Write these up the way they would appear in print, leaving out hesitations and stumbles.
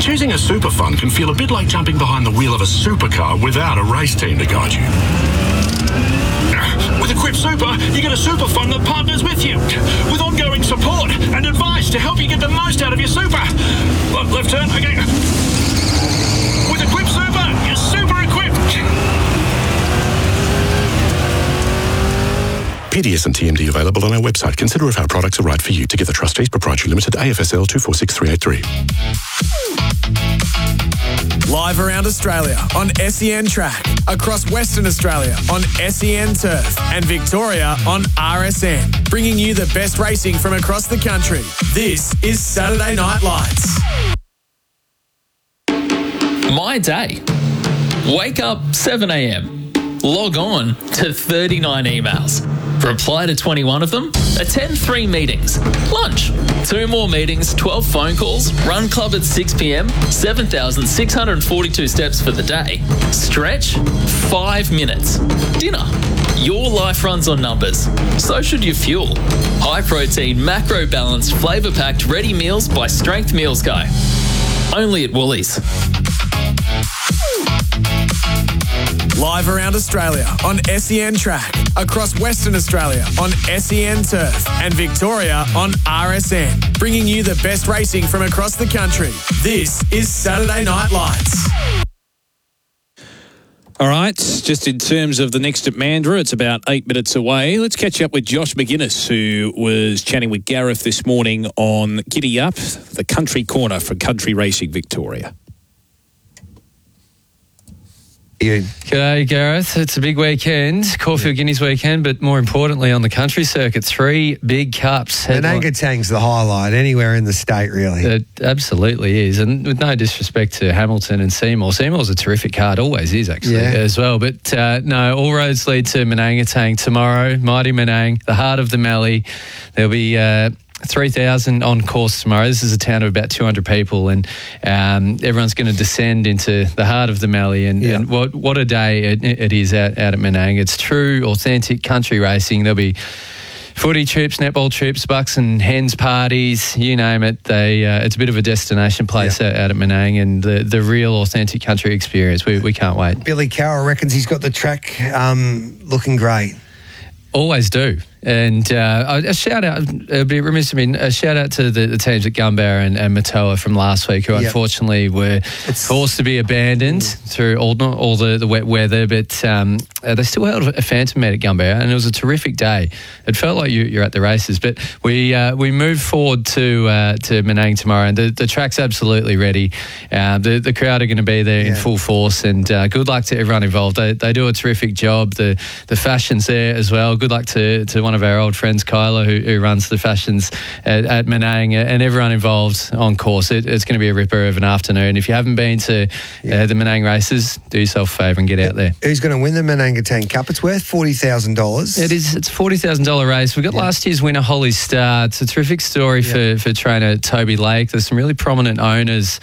Choosing a super fund can feel a bit like jumping behind the wheel of a supercar without a race team to guide you. With Equip Super, you get a super fund that partners with you, with ongoing support and advice to help you get the most out of your super. Left turn, okay. With Equip Super, you're super equipped. PDS and TMD available on our website. Consider if our products are right for you. Together Trustees Proprietary Limited, AFSL 246383. Live around Australia on SEN Track, across Western Australia on SEN Turf, and Victoria on RSN, bringing you the best racing from across the country. This is Saturday Night Lights. My day. Wake up 7 a.m. Log on to 39 emails. Reply to 21 of them. Attend 3 meetings. Lunch. 2 more meetings, 12 phone calls. Run club at 6 p.m. 7,642 steps for the day. Stretch. 5 minutes. Dinner. Your life runs on numbers. So should your fuel. High protein, macro balanced, flavour packed ready meals by Strength Meals Guy. Only at Woolies. Live around Australia on SEN Track, across Western Australia on SEN Turf, and Victoria on RSN, bringing you the best racing from across the country. This is Saturday Night Lights. All right, just in terms of the next at Mandurah, it's about 8 minutes away. Let's catch up with Josh McGuinness, who was chatting with Gareth this morning on Giddy Up, the country corner for Country Racing Victoria. G'day, Gareth. It's a big weekend, Caulfield Guineas weekend, but more importantly on the country circuit, 3 big cups. Menangatang's the highlight anywhere in the state, really. It absolutely is, and with no disrespect to Hamilton and Seymour. Seymour's a terrific card, always is actually, as well. But no, all roads lead to Menangatang tomorrow. Mighty Menang, the heart of the Mallee. There'll be 3,000 on course tomorrow. This is a town of about 200 people, and everyone's going to descend into the heart of the Mallee. And what a day it is out at Menang. It's true, authentic country racing. There'll be footy trips, netball trips, bucks and hens parties, you name it. It's a bit of a destination place out at Menang, and the real authentic country experience. We can't wait. Billy Carroll reckons he's got the track looking great. Always do. And a shout out, it'd be remiss of me, a shout out to the teams at Gunbow and Matoa from last week, who unfortunately were forced to be abandoned through all the wet weather, but they still held a phantom meet at Gunbow, and it was a terrific day. It felt like you're at the races, but we moved forward to Menang tomorrow, and the track's absolutely ready. The crowd are going to be there in full force, and good luck to everyone involved. They do a terrific job. The fashion's there as well. Good luck to one of our old friends, Kyla, who runs the fashions at Menang, and everyone involved on course. It's going to be a ripper of an afternoon. If you haven't been to the Menang races, do yourself a favour and get out there. Who's going to win the Menangatang Cup? It's worth $40,000. It is. It's a $40,000 race. We've got last year's winner, Holly Star. It's a terrific story for trainer Toby Lake. There's some really prominent owners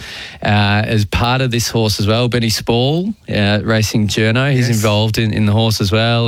as part of this horse as well. Benny Spall, racing journo. He's involved in the horse as well.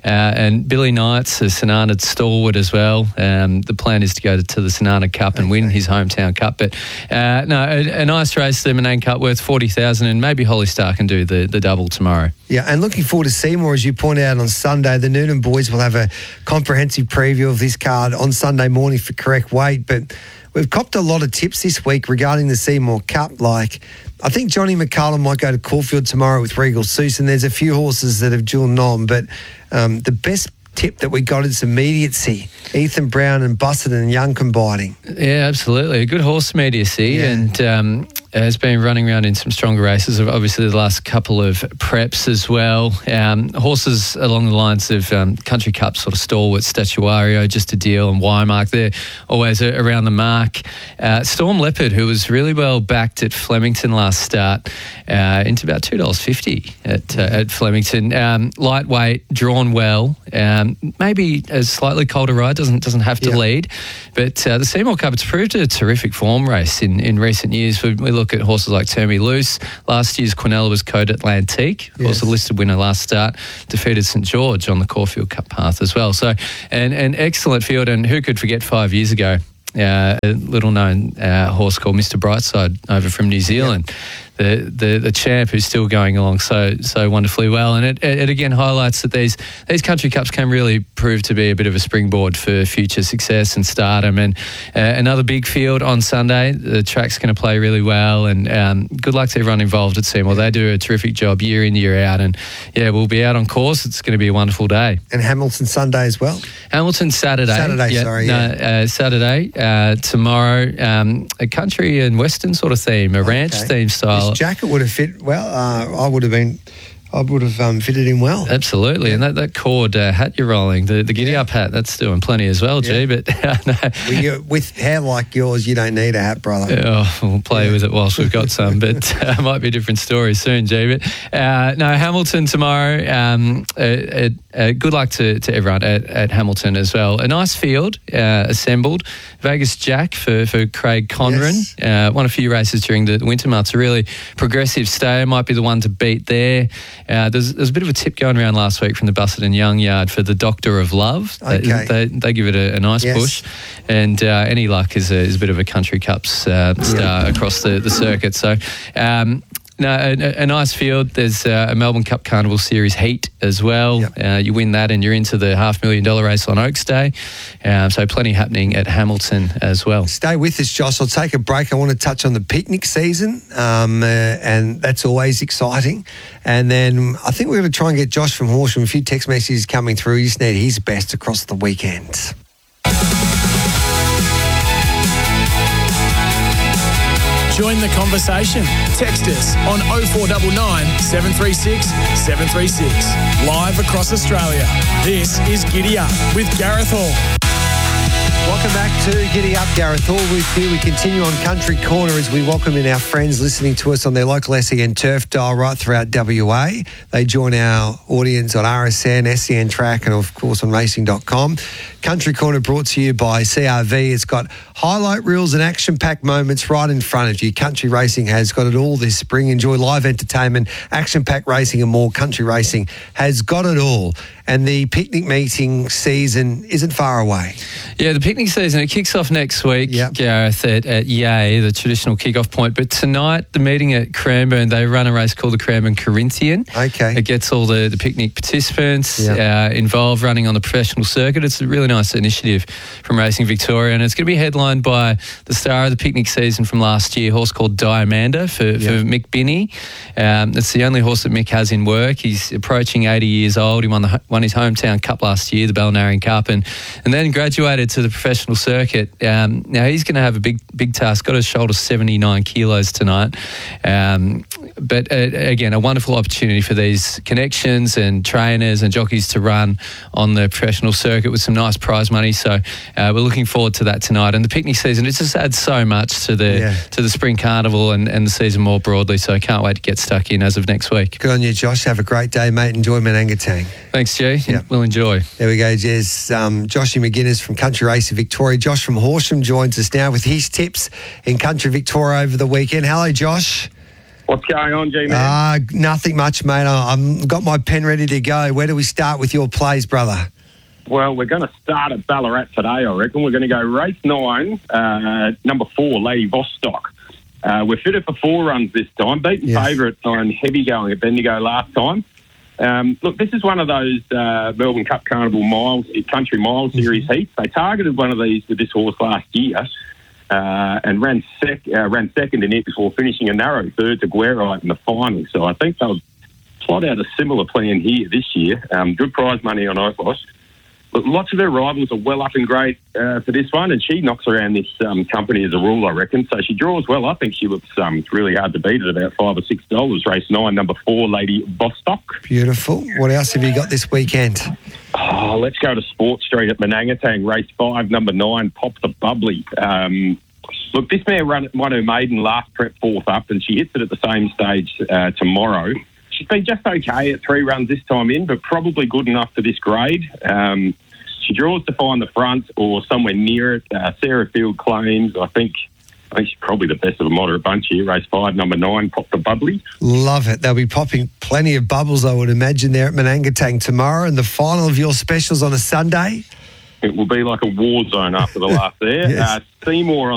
And Billy Knight's a Sanana stalwart as well. The plan is to go to the Sanana Cup and win his hometown cup. But a nice race, the Menang Cup, worth $40,000, and maybe Holly Star can do the double tomorrow. Yeah, and looking forward to Seymour, as you point out, on Sunday. The Noonan boys will have a comprehensive preview of this card on Sunday morning for Correct Weight. But we've copped a lot of tips this week regarding the Seymour Cup. Like, I think Johnny McCullum might go to Caulfield tomorrow with Regal Seuss, and there's a few horses that have dual nom. But the best tip that we got is immediacy. Ethan Brown and Busselton and Young combining. Yeah, absolutely. A good horse immediacy, and has been running around in some stronger races, obviously the last couple of preps as well. Horses along the lines of Country Cup sort of stalwarts, Statuario, Just a Deal, and Wymark, they're always around the mark. Storm Leopard, who was really well backed at Flemington last start, into about $2.50 at Flemington. Lightweight, drawn well. Maybe a slightly colder ride, doesn't have to lead. But the Seymour Cup, it's proved a terrific form race in recent years. We look at horses like Turn Me Loose. Last year's Quinella was Code Atlantique, was a listed winner last start, defeated St George on the Caulfield Cup path as well. So an excellent field, and who could forget 5 years ago? a little-known horse called Mr. Brightside over from New Zealand. The champ who's still going along so wonderfully well, and it again highlights that these country cups can really prove to be a bit of a springboard for future success and stardom. And another big field on Sunday. The track's going to play really well, and good luck to everyone involved at Seymour. They do a terrific job year in, year out, and we'll be out on course. It's going to be a wonderful day. And Hamilton Sunday as well. Hamilton Saturday. Saturday. Tomorrow, a country and western sort of theme, a ranch theme style. This jacket would have fit well. I would have fitted in well. Absolutely. And that cord hat you're rolling, the giddy-up hat, that's doing plenty as well, G. But no. With hair like yours, you don't need a hat, brother. We'll play with it whilst we've got some, but it might be a different story soon, G. But Hamilton tomorrow. Good luck to everyone at Hamilton as well. A nice field assembled. Vegas Jack for Craig Conran. Yes. Won a few races during the winter months. A really progressive stayer. Might be the one to beat there. There's a bit of a tip going around last week from the Busselton Young Yard for the Doctor of Love. Okay. They give it a nice push. And Any Luck is a bit of a Country Cups star across the circuit. So, a nice field. There's a Melbourne Cup Carnival Series heat as well. Yep. You win that and you're into the $500,000 race on Oaks Day. So plenty happening at Hamilton as well. Stay with us, Josh. I'll take a break. I want to touch on the picnic season, and that's always exciting. And then I think we're going to try and get Josh from Horsham. A few text messages coming through. You just need his best across the weekend. Join the conversation. Text us on 0499 736 736. Live across Australia. This is Giddy Up with Gareth Hall. Welcome back to Giddy Up. Gareth Hall with you. We continue on Country Corner as we welcome in our friends listening to us on their local SEN turf dial right throughout WA. They join our audience on RSN, SEN Track, and of course on racing.com. Country Corner brought to you by CRV. It's got highlight reels and action-packed moments right in front of you. Country Racing has got it all this spring. Enjoy live entertainment, action-packed racing and more. Country Racing has got it all. And the picnic meeting season isn't far away. Yeah, the picnic season, it kicks off next week, Gareth, at Yea, the traditional kick-off point. But tonight, the meeting at Cranbourne, they run a race called the Cranbourne Corinthian. Okay. It gets all the picnic participants involved running on the professional circuit. It's a really nice initiative from Racing Victoria, and it's going to be headlined by the star of the picnic season from last year, a horse called Diamanda for Mick Binney. It's the only horse that Mick has in work. He's approaching 80 years old. He won his hometown cup last year, the Balnarring Cup, and then graduated to the professional circuit. Now he's going to have a big task. Got to shoulder 79 kilos tonight. But again, a wonderful opportunity for these connections and trainers and jockeys to run on the professional circuit with some nice prize money. So we're looking forward to that tonight. And the picnic season, it just adds so much to the spring carnival and the season more broadly. So I can't wait to get stuck in as of next week. Good on you, Josh. Have a great day, mate. Enjoy Manangatang. Thanks, G. We'll enjoy. There we go, Jez. Joshy McGuinness from Country Racing Victoria. Josh from Horsham joins us now with his tips in Country Victoria over the weekend. Hello, Josh. What's going on, G-Man? Nothing much, mate. I've got my pen ready to go. Where do we start with your plays, brother? Well, we're going to start at Ballarat today, I reckon. We're going to go race 9, number 4, Lady Vostok. We're fitted for 4 runs this time. Beaten favourite on heavy going at Bendigo last time. Look, this is one of those Melbourne Cup Carnival Country Mile Series heats. They targeted one of these with this horse last year and ran second in it before finishing a narrow third to Guerrite in the final. So I think they'll plot out a similar plan here this year. Good prize money on Opos. But lots of their rivals are well up in grade for this one, and she knocks around this company as a rule, I reckon. So she draws well. I think she looks really hard to beat at about $5 or $6. Race 9, number 4, Lady Vostok. Beautiful. What else have you got this weekend? Oh, let's go to Sport Street at Manangatang. Race 5, number 9, Pop the Bubbly. Look, this mare won her maiden last prep 4th up, and she hits it at the same stage tomorrow. She's been just okay at 3 runs this time in, but probably good enough for this grade. She draws to find the front or somewhere near it. Sarah Field claims, I think she's probably the best of a moderate bunch here. Race 5, number 9, Pop the Bubbly. Love it. They'll be popping plenty of bubbles, I would imagine, there at Manangatang tomorrow. And the final of your specials on a Sunday? It will be like a war zone after the last there. Yes. Seymour on